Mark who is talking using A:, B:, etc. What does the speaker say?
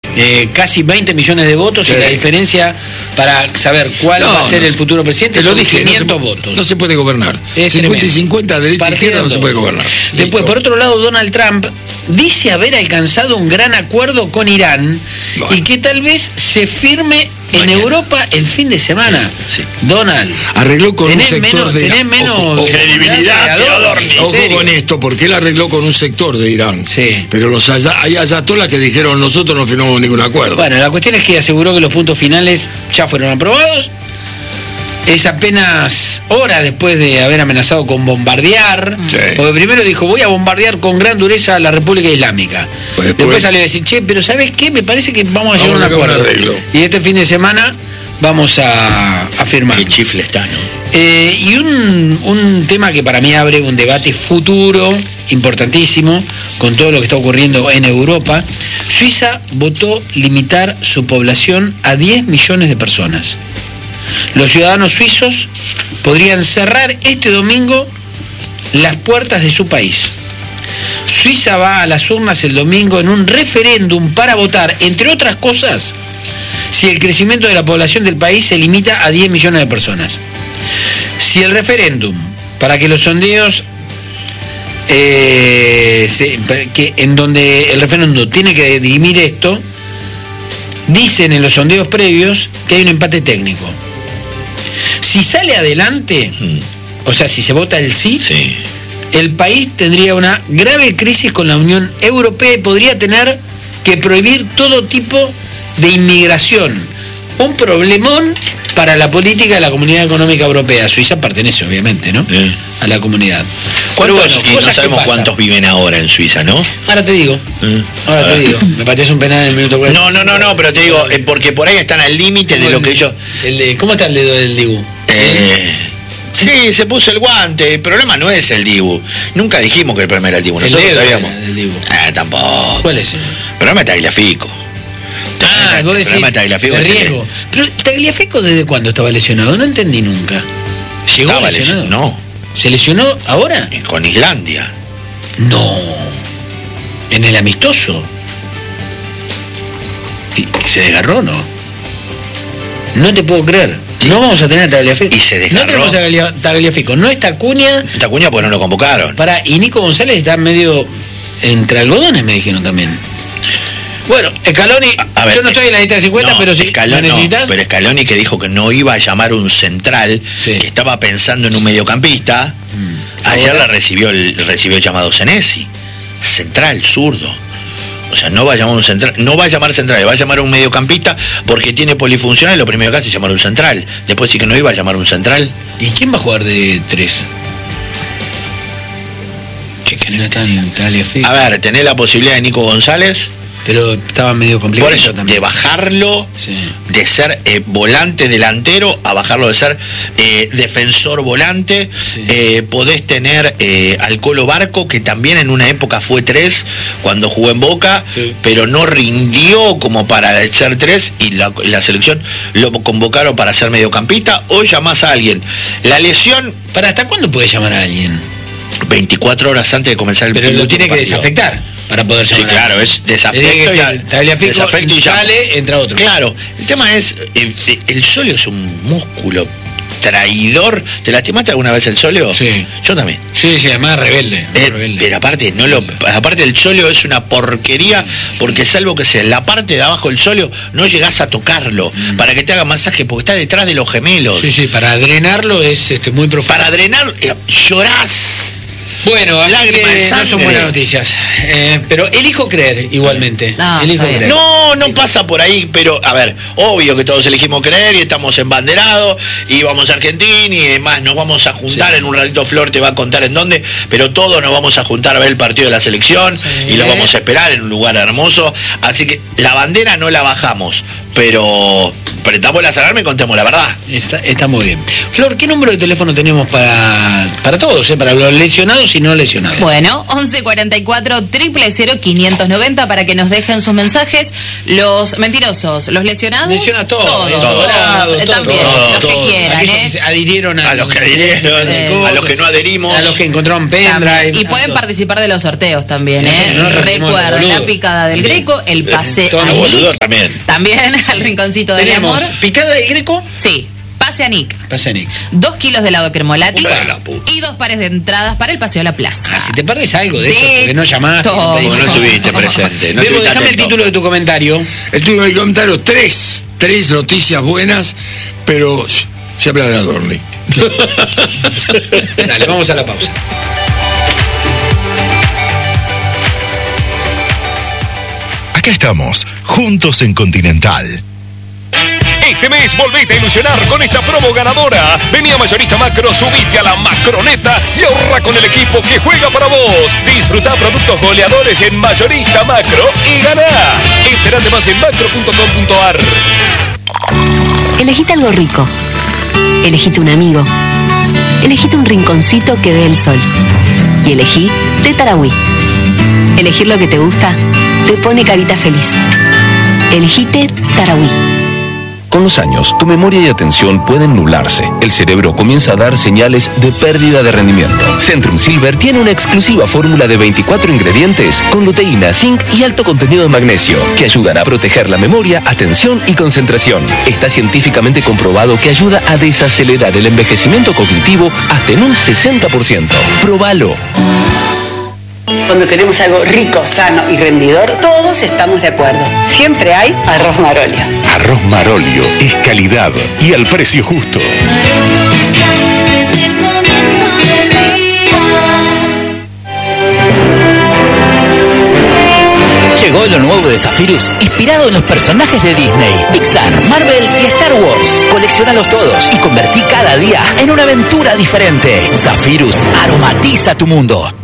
A: casi 20 millones de votos, y la diferencia para saber cuál va a ser el futuro presidente son 500 votos.
B: No se puede gobernar.
A: Es
B: 50
A: tremendo.
B: y 50, derecha y izquierda, no se puede gobernar.
A: Después, por otro lado, Donald Trump dice haber alcanzado un gran acuerdo con Irán y que tal vez se firme en Europa el fin de semana.
B: Sí.
A: Donald,
B: arregló con un sector de
A: Irán. Menos
C: credibilidad que Adorni.
B: Ojo con esto, porque él arregló con un sector de Irán.
A: Sí.
B: Pero hay ayatolás que dijeron, nosotros no firmamos ningún acuerdo.
A: Bueno, la cuestión es que aseguró que los puntos finales ya fueron aprobados. Es apenas horas después de haber amenazado con bombardear.
B: Sí.
A: Porque primero dijo, voy a bombardear con gran dureza a la República Islámica. Después salió a decir, che, pero ¿sabes qué? Me parece que vamos a llegar a un acuerdo. Y este fin de semana vamos a firmar.
C: Qué chifle está, ¿no?
A: Y un tema que para mí abre un debate futuro importantísimo con todo lo que está ocurriendo en Europa. Suiza votó limitar su población a 10 millones de personas. Los ciudadanos suizos podrían cerrar este domingo las puertas de su país. Suiza va a las urnas el domingo en un referéndum para votar, entre otras cosas, si el crecimiento de la población del país se limita a 10 millones de personas. Si el referéndum, para que los sondeos, en donde el referéndum tiene que dirimir esto, dicen en los sondeos previos que hay un empate técnico. Si sale adelante, o sea, si se vota el sí, el país tendría una grave crisis con la Unión Europea y podría tener que prohibir todo tipo de inmigración. Un problemón para la política de la Comunidad Económica Europea. Suiza pertenece, obviamente, ¿no? A la comunidad.
C: Y no sabemos cuántos viven ahora en Suiza, ¿no?
A: Ahora te digo. Me pateas un penal en el minuto 40.
C: No, pero te digo, porque por ahí están al límite de lo que ellos...
A: ¿Cómo está el dedo del Dibu?
C: Sí, se puso el guante. El problema no es el Dibu. Nunca dijimos que el problema era el Dibu. Nosotros sabíamos.
A: El Dibu.
C: Tampoco.
A: ¿Cuál es el?
C: El problema es Tagliafico.
A: Vos decís, el riesgo. Pero Tagliafico, ¿desde cuándo estaba lesionado? No entendí nunca. ¿Llegó lesionado?
C: No.
A: ¿Se lesionó ahora?
C: Con Islandia.
A: No. ¿En el amistoso? ¿Y se desgarró, no? No te puedo creer. No vamos a tener a Tagliafico.
C: Y se desgarró.
A: No tenemos a Tagliafico. No está Acuña.
C: Está Acuña porque no lo convocaron.
A: Y Nico González está medio entre algodones, me dijeron también. Bueno, Scaloni, yo no estoy en la lista de 50, pero si
C: Scaloni, necesitas... pero Scaloni, que dijo que no iba a llamar un central, que estaba pensando en un mediocampista, ayer recibió el llamado Senesi, central, zurdo. O sea, no va a llamar un central, no va a llamar central, va a llamar a un mediocampista porque tiene polifuncional, lo primero que hace es llamar a un central. Después sí que no iba a llamar un central.
A: ¿Y quién va a jugar de 3? Que no está en Tagliafico.
C: A ver, tenés la posibilidad de Nico González.
A: Pero estaba medio complicado.
C: Por eso, también. De bajarlo, de ser volante delantero, a bajarlo de ser defensor volante. Podés tener al Colo Barco, que también en una época fue 3 cuando jugó en Boca, pero no rindió como para ser 3 y la selección lo convocaron para ser mediocampista. O llamás a alguien. La lesión...
A: ¿Hasta cuándo puedes llamar a alguien?
C: 24 horas antes de comenzar el partido.
A: Pero lo tiene que desafectar para poder llamar.
C: Sí, claro, es desafecto
A: y sale, entra otro.
C: Claro, el tema es, el sóleo es un músculo traidor. ¿Te lastimaste alguna vez el sóleo?
A: Sí.
C: Yo también.
A: Sí, además rebelde.
C: Pero aparte, aparte el sóleo es una porquería, porque salvo que sea la parte de abajo del sóleo, no llegás a tocarlo para que te haga masaje, porque está detrás de los gemelos.
A: Sí, para drenarlo es muy profundo.
C: Para drenar, llorás.
A: Bueno, lágrimas de sangre. No son buenas noticias. Pero elijo creer igualmente. No
C: pasa por ahí, pero a ver, obvio que todos elegimos creer y estamos embanderados y vamos a Argentina y demás, nos vamos a juntar en un ratito. Flor te va a contar en dónde, pero todos nos vamos a juntar a ver el partido de la selección y los vamos a esperar en un lugar hermoso. Así que la bandera no la bajamos, pero apretamos las alarmas y contemos la verdad.
A: Está muy bien. Flor, ¿qué número de teléfono tenemos para todos, para los lesionados y no lesionados?
D: Bueno, 1144 000 590 para que nos dejen sus mensajes. Los mentirosos, los lesionados.
A: Lesiona todos.
D: También, los que quieran.
A: Que se adhirieron
C: a los que adhirieron, a los que no adherimos.
A: A los que encontraron pendrive.
D: Y pueden participar de los sorteos también,
A: Recuerden,
D: la picada del Greco, el pase a
C: boludo
D: Nick. También al rinconcito del amor.
A: ¿Picada del Greco?
D: Sí. Pase a Nick.
A: 2
D: kilos de helado Cremolati y 2 pares de entradas para el paseo a la plaza.
A: Si te perdés algo de esto, porque no llamaste.
C: No estuviste presente.
A: No Bebo, déjame el título de tu comentario.
B: El título de mi comentario, tres noticias buenas, pero se habla de Adorni.
A: Dale, vamos a la pausa.
E: Acá estamos, juntos en Continental.
F: Este mes volvete a ilusionar con esta promo ganadora. Vení a Mayorista Macro, subite a la Macroneta y ahorra con el equipo que juega para vos. Disfruta productos goleadores en Mayorista Macro y ganá. Enterate más en macro.com.ar.
G: Elegite algo rico. Elegite un amigo. Elegite un rinconcito que dé el sol. Y elegí Té Tarahui. Elegir lo que te gusta te pone carita feliz. Elegite Tarahui.
H: Con los años, tu memoria y atención pueden nublarse. El cerebro comienza a dar señales de pérdida de rendimiento. Centrum Silver tiene una exclusiva fórmula de 24 ingredientes con luteína, zinc y alto contenido de magnesio que ayudan a proteger la memoria, atención y concentración. Está científicamente comprobado que ayuda a desacelerar el envejecimiento cognitivo hasta en un 60%. Próbalo.
I: Cuando queremos algo rico, sano y rendidor, todos estamos de acuerdo. Siempre hay Arroz Marolio.
E: Arroz Marolio es calidad y al precio justo.
J: Llegó lo nuevo de Zephyrus, inspirado en los personajes de Disney, Pixar, Marvel y Star Wars. Coleccionalos todos y convertí cada día en una aventura diferente. Zephyrus aromatiza tu mundo.